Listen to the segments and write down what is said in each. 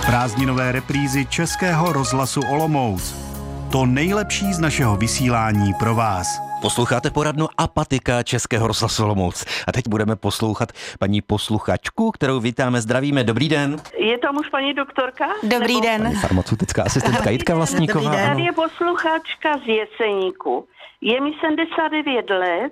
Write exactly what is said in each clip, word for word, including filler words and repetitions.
Prázdninové reprízy Českého rozhlasu Olomouc. To nejlepší z našeho vysílání pro vás. Posloucháte poradnu Apatika Českého rozhlasu Olomouc. A teď budeme poslouchat paní posluchačku, kterou vítáme, zdravíme. Dobrý den. Je tam už paní doktorka? Dobrý Nebo... den. Paní farmaceutická asistentka Jitka Vlastníková. Tady je posluchačka z Jeseníku. Je mi sedmdesát devět let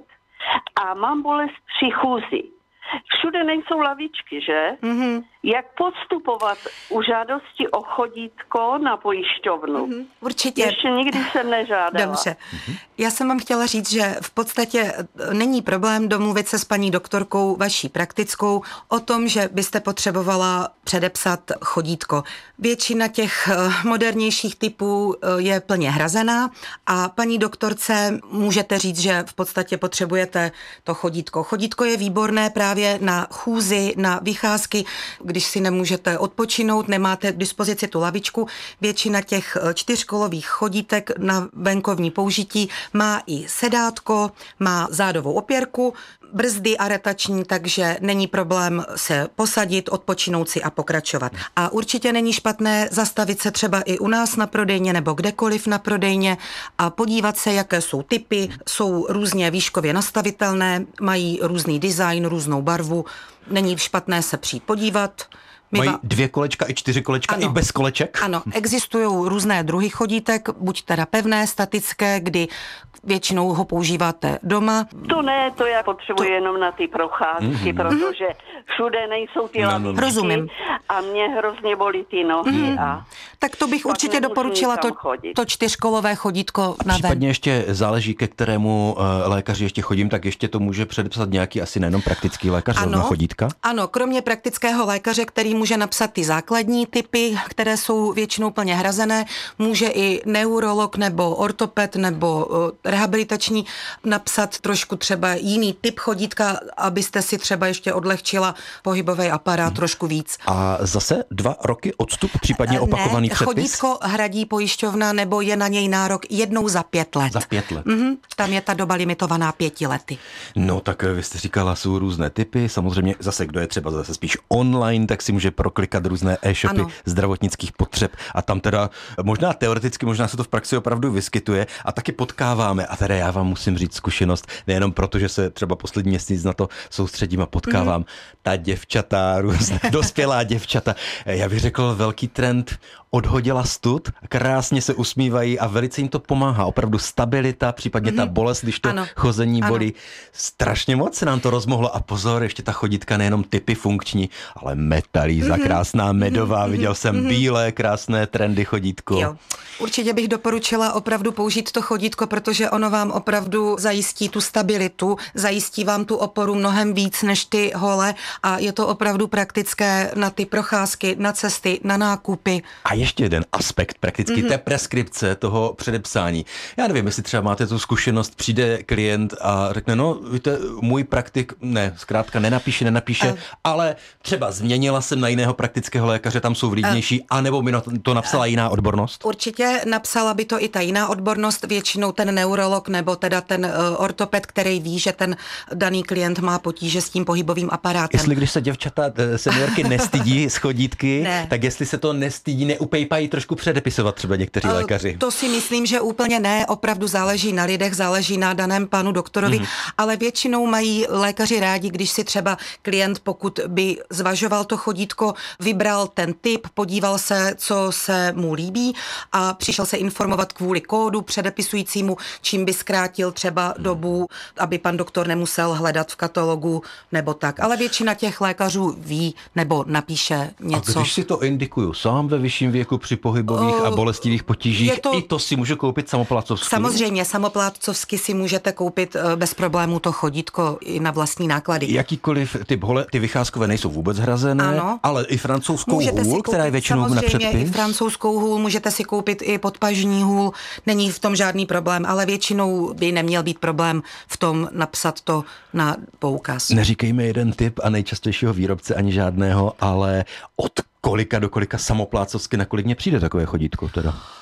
a mám bolest při chůzi. Všude nejsou lavičky, že? Mm-hmm. Jak postupovat u žádosti o chodítko na pojišťovnu? Mm-hmm. Určitě. Ještě nikdy jsem nežádala. Dobře. Mm-hmm. Já jsem vám chtěla říct, že v podstatě není problém domluvit se s paní doktorkou vaší praktickou o tom, že byste potřebovala předepsat chodítko. Většina těch modernějších typů je plně hrazená a paní doktorce můžete říct, že v podstatě potřebujete to chodítko. Chodítko je výborné právě na chůzi, na vycházky, když si nemůžete odpočinout, nemáte k dispozici tu lavičku. Většina těch čtyřkolových chodítek na venkovní použití má i sedátko, má zádovou opěrku, brzdy aretační, takže není problém se posadit, odpočinout si a pokračovat. A určitě není špatné zastavit se třeba i u nás na prodejně nebo kdekoliv na prodejně a podívat se, jaké jsou typy, jsou různě výškově nastavitelné, mají různý design, různou barvu, není špatné se přijít podívat. My Mají va... dvě kolečka i čtyři kolečka, ano. I bez koleček? Ano, existují různé druhy chodítek, buď teda pevné, statické, kdy většinou ho používáte doma. To ne, to já potřebuji to... jenom na ty procházky, mm-hmm. protože všude nejsou ty lavičky. No, no. Rozumím. A mě hrozně bolí ty nohy. Mm-hmm. A tak to bych určitě doporučila to, to čtyřkolové chodítko na ven. Případně ještě záleží, ke kterému uh, lékaři ještě chodím, tak ještě to může předepsat nějaký asi nejenom praktický lékař na chodítka? Ano, kromě praktického lékaře, který může napsat ty základní typy, které jsou většinou plně hrazené, může i neurolog nebo ortoped nebo uh, rehabilitační napsat trošku třeba jiný typ chodítka, abyste si třeba ještě odlehčila pohybový aparát hmm. trošku víc. A zase dva roky odstup, případně opakovaný ne, předpis? Chodítko hradí pojišťovna nebo je na něj nárok jednou za pět let. Za pět let. Mm-hmm. Tam je ta doba limitovaná pěti lety. No tak vy jste říkala, jsou různé typy, samozřejmě zase kdo je třeba zase spíš online, tak si může proklikat různé e-shopy ano. zdravotnických potřeb a tam teda možná teoreticky, možná se to v praxi opravdu vyskytuje a taky potkáváme a teda já vám musím říct zkušenost, nejenom proto, že se třeba poslední měsíc na to soustředím a potkávám, mm. ta děvčata, různé dospělá děvčata, já bych řekl velký trend, odhodila stud, krásně se usmívají a velice jim to pomáhá. Opravdu stabilita, případně mm-hmm. ta bolest, když to ano. chození bolí. Ano. Strašně moc se nám to rozmohlo a pozor, ještě ta chodítka nejenom typy funkční, ale metalíza, mm-hmm. krásná medová, mm-hmm. viděl jsem mm-hmm. bílé, krásné trendy chodítko. Jo. Určitě bych doporučila opravdu použít to chodítko, protože ono vám opravdu zajistí tu stabilitu, zajistí vám tu oporu mnohem víc než ty hole a je to opravdu praktické na ty procházky, na cesty, na nákupy. A ještě jeden aspekt prakticky mm-hmm. té preskripce, toho předepsání. Já nevím, jestli třeba máte tu zkušenost, přijde klient a řekne, no víte, můj praktik, ne, zkrátka nenapíše, nenapíše, uh. ale třeba změnila jsem na jiného praktického lékaře, tam jsou vlídnější, uh. anebo mi to napsala uh. jiná odbornost? Určitě napsala by to i ta jiná odbornost, většinou ten neurolog nebo teda ten uh, ortoped, který ví, že ten daný klient má potíže s tím pohybovým aparátem. Jestli když se děvčata, seniorky nestydí z chodítky, ne. tak jestli se to nestydí, neupejpají trošku předepisovat třeba někteří uh, lékaři. To si myslím, že úplně ne, opravdu záleží na lidech, záleží na daném panu doktorovi, mm. ale většinou mají lékaři rádi, když si třeba klient, pokud by zvažoval to chodítko, vybral ten typ, podíval se, co se mu líbí a přišel se informovat kvůli kódu předepisujícímu, čím by zkrátil třeba dobu, aby pan doktor nemusel hledat v katalogu nebo tak. Ale většina těch lékařů ví nebo napíše něco. A když si to indikuju sám ve vyšším věku při pohybových uh, a bolestivých potížích, to, i to si můžu koupit samoplácovsky? Samozřejmě, samoplácovsky si můžete koupit bez problémů to chodítko i na vlastní náklady. Jakýkoliv typ hole, ty vycházkové nejsou vůbec hrazené, ano. ale i francouzskou můžete hůl, která je většinou na předpis? Samozřejmě i francouzskou hůl, můžete si koupit i podpažní hůl, není v tom žádný problém, ale většinou by neměl být problém v tom napsat to na poukaz. Neříkejme jeden typ a nejčastějšího výrobce ani žádného, ale od kolika do kolika samoplácovsky, na kolik mě přijde takové chodítko teda? Průměr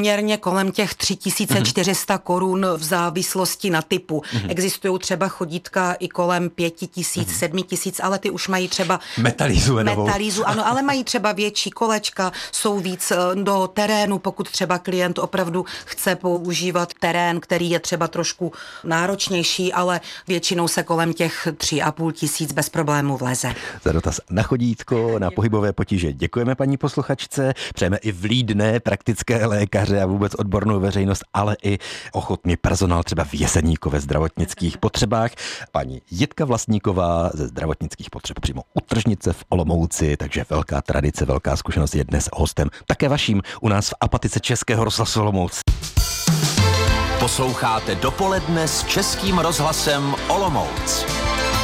průměrně kolem těch tři tisíce čtyři sta korun v závislosti na typu. Mm-hmm. Existují třeba chodítka i kolem pět tisíc, mm-hmm. sedm tisíc, ale ty už mají třeba metalízu, metalízu, ano, ale mají třeba větší kolečka, jsou víc do terénu, pokud třeba klient opravdu chce používat terén, který je třeba trošku náročnější, ale většinou se kolem těch tři a půl tisíc bez problémů vleze. Za dotaz na chodítko, na pohybové potíže děkujeme paní posluchačce, přejeme i vlídné praktické lékaře a vůbec odbornou veřejnost, ale i ochotný personál třeba v Jeseníku ve zdravotnických potřebách. Paní Jitka Vlastníková ze zdravotnických potřeb přímo u tržnice v Olomouci, takže velká tradice, velká zkušenost je dnes hostem také vaším u nás v Apatice Českého rozhlasu Olomouc. Posloucháte Dopoledne s Českým rozhlasem Olomouc.